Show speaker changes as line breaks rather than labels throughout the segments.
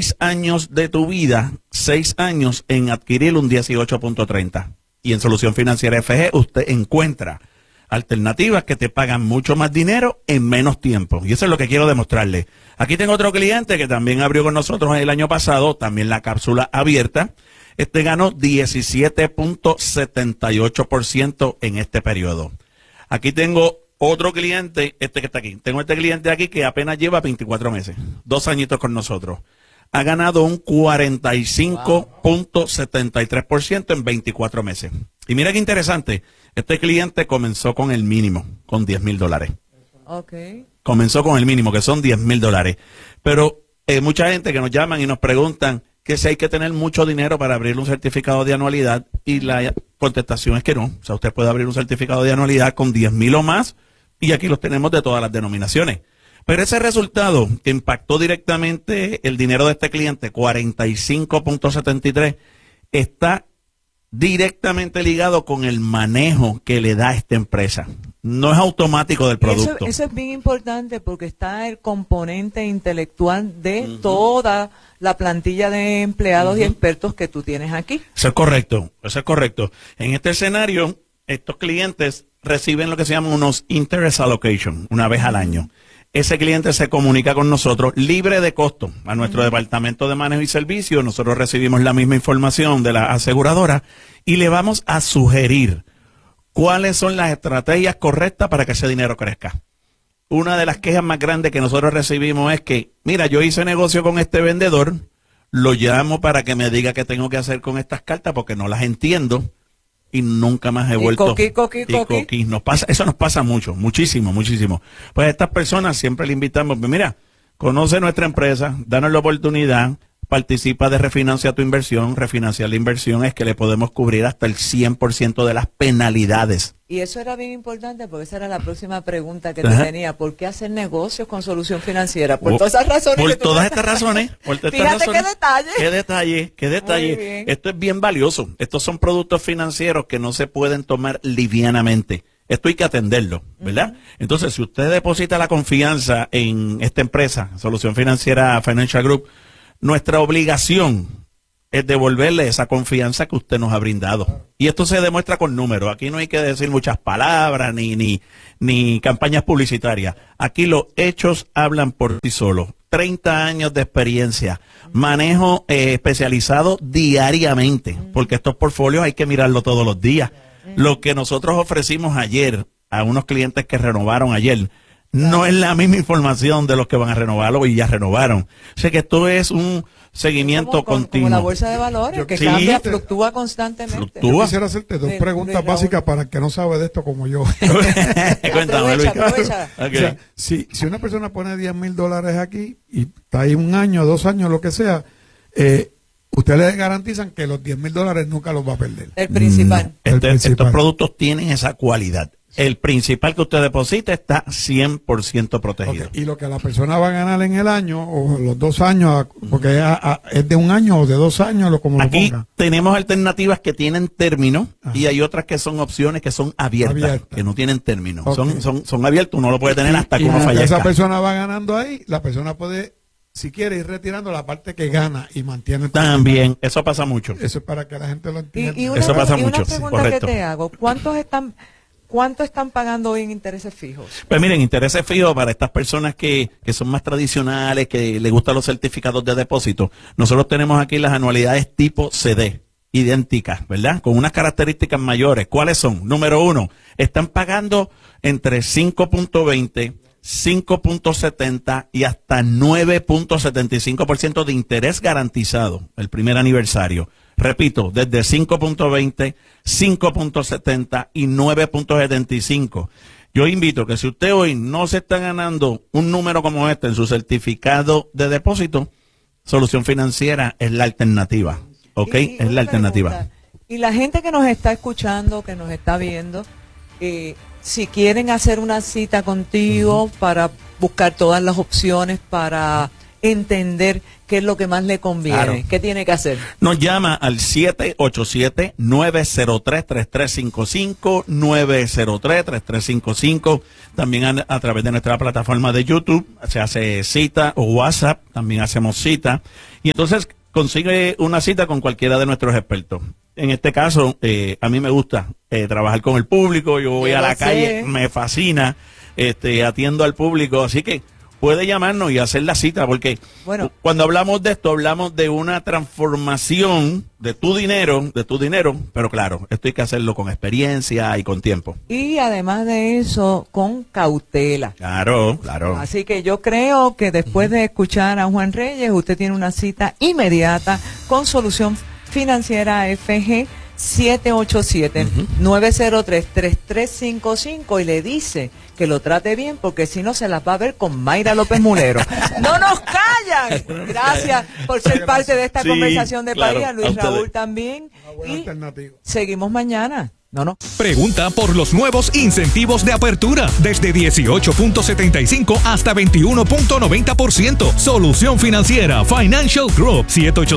6 años de tu vida, 6 años en adquirir un 18.30. Y en Solución Financiera FG usted encuentra alternativas que te pagan mucho más dinero en menos tiempo. Y eso es lo que quiero demostrarle. Aquí tengo otro cliente que también abrió con nosotros el año pasado, también la cápsula abierta. Este ganó 17.78% en este periodo. Aquí tengo otro cliente, este que está aquí. Tengo este cliente aquí que apenas lleva 24 meses, 2 añitos con nosotros. Ha ganado un 45.73% en 24 meses. Y mira qué interesante, este cliente comenzó con el mínimo, con $10,000.
Okay.
Comenzó con el mínimo, que son $10,000. Pero mucha gente que nos llaman y nos preguntan que si hay que tener mucho dinero para abrir un certificado de anualidad, y la contestación es que no. O sea, usted puede abrir un certificado de anualidad con 10,000 o más, y aquí los tenemos de todas las denominaciones. Pero ese resultado que impactó directamente el dinero de este cliente, 45.73, está directamente ligado con el manejo que le da esta empresa. No es automático del producto.
Eso es bien importante porque está el componente intelectual de toda la plantilla de empleados y expertos que tú tienes aquí.
Eso es correcto, eso es correcto. En este escenario, estos clientes reciben lo que se llaman unos interest allocation una vez al año. Ese cliente se comunica con nosotros libre de costo a nuestro departamento de manejo y servicio. Nosotros recibimos la misma información de la aseguradora y le vamos a sugerir cuáles son las estrategias correctas para que ese dinero crezca. Una de las quejas más grandes que nosotros recibimos es que, mira, yo hice negocio con este vendedor, lo llamo para que me diga qué tengo que hacer con estas cartas porque no las entiendo. Y nunca más he vuelto.
Coqui.
Eso nos pasa mucho, muchísimo. Pues a estas personas siempre le invitamos, pues mira, conoce nuestra empresa, danos la oportunidad, participa de Refinancia tu Inversión. Refinanciar la inversión es que le podemos cubrir hasta el 100% de las penalidades.
Y eso era bien importante porque esa era la próxima pregunta que te tenía. ¿Por qué hacer negocios con Solución Financiera? Por todas esas razones.
Por todas estas razones.
Fíjate qué detalle.
Qué detalle. Esto es bien valioso. Estos son productos financieros que no se pueden tomar livianamente. Esto hay que atenderlo, ¿verdad? Entonces, si usted deposita la confianza en esta empresa, Solución Financiera Financial Group, nuestra obligación es devolverle esa confianza que usted nos ha brindado. Y esto se demuestra con números. Aquí no hay que decir muchas palabras ni campañas publicitarias. Aquí los hechos hablan por sí solos. 30 años de experiencia, manejo especializado diariamente, porque estos portfolios hay que mirarlo todos los días. Lo que nosotros ofrecimos ayer a unos clientes que renovaron ayer, no es la misma información de los que van a renovarlo y ya renovaron. O sea que esto es un seguimiento continuo.
Como la bolsa de valores, que cambia, fluctúa constantemente.
Yo quisiera hacerte dos preguntas básicas para el que no sabe de esto como yo.
Cuéntame, Luis.
Aprovecha.
Okay. O sea, si una persona pone $10,000 aquí y está ahí 1 año, 2 años, lo que sea, ustedes le garantizan que los $10,000 nunca los va a perder.
El principal.
Estos productos tienen esa cualidad. El principal que usted deposita está 100% protegido.
Okay. Y lo que la persona va a ganar en el año o los 2 años, porque es de 1 año o de 2 años, como
aquí
lo ponga.
Tenemos alternativas que tienen término y hay otras que son opciones que son abiertas. Que no tienen término. Okay. Son abiertas, uno lo puede tener hasta que uno fallezca.
Esa persona va ganando ahí, la persona puede, si quiere, ir retirando la parte que gana y mantiene.
También, eso pasa mucho.
Eso es para que la gente lo entienda.
Eso pasa mucho.
Una pregunta que te hago, ¿cuánto están pagando hoy en intereses fijos?
Pues miren, intereses fijos para estas personas que son más tradicionales, que les gustan los certificados de depósito. Nosotros tenemos aquí las anualidades tipo CD, idénticas, ¿verdad? Con unas características mayores. ¿Cuáles son? Número 1, están pagando entre 5.20, 5.70 y hasta 9.75% de interés garantizado el primer aniversario. Repito, desde 5.20, 5.70 y 9.75. Yo invito que si usted hoy no se está ganando un número como este en su certificado de depósito, Solución Financiera es la alternativa. ¿Ok? Es la alternativa.
Y la gente que nos está escuchando, que nos está viendo, si quieren hacer una cita contigo para buscar todas las opciones, para entender qué qué es lo que más le conviene.
Claro.
¿Qué tiene que hacer?
Nos llama al 787-903-3355, 903-3355. También a través de nuestra plataforma de YouTube se hace cita, o WhatsApp, también hacemos cita. Y entonces consigue una cita con cualquiera de nuestros expertos. En este caso, a mí me gusta trabajar con el público, yo voy a la calle, me fascina, atiendo al público, así que puede llamarnos y hacer la cita, porque cuando hablamos de esto, hablamos de una transformación de tu dinero, pero claro, esto hay que hacerlo con experiencia y con tiempo.
Y además de eso, con cautela.
Claro, claro.
Así que yo creo que después de escuchar a Juan Reyes, usted tiene una cita inmediata con Solución Financiera FG 787-903-3355 y le dice que lo trate bien, porque si no se las va a ver con Mayra López Mulero. ¡No nos callan! Gracias por ser parte de esta conversación de pareja, Luis Raúl también. Y seguimos mañana. No.
Pregunta por los nuevos incentivos de apertura, desde 18.75 hasta 21.90%. Solución Financiera Financial Group,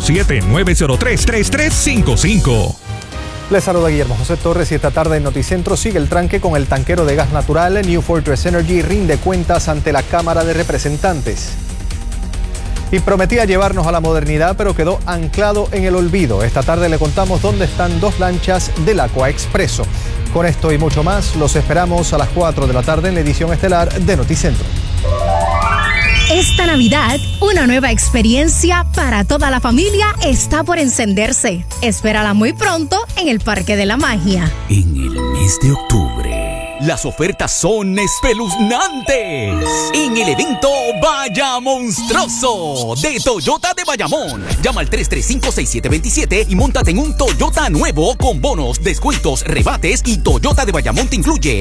787-903-3355.
Les saluda Guillermo José Torres y esta tarde en Noticentro sigue el tranque con el tanquero de gas natural. New Fortress Energy rinde cuentas ante la Cámara de Representantes. Y prometía llevarnos a la modernidad, pero quedó anclado en el olvido. Esta tarde le contamos dónde están 2 lanchas del Aqua Expreso. Con esto y mucho más, los esperamos a las 4 de la tarde en la edición estelar de Noticentro.
Esta Navidad, una nueva experiencia para toda la familia está por encenderse. Espérala muy pronto en el Parque de la Magia.
En el mes de octubre, las ofertas son espeluznantes. En el evento Vaya Monstruoso de Toyota de Bayamón. Llama al 335-6727 y móntate en un Toyota nuevo con bonos, descuentos, rebates, y Toyota de Bayamón te incluye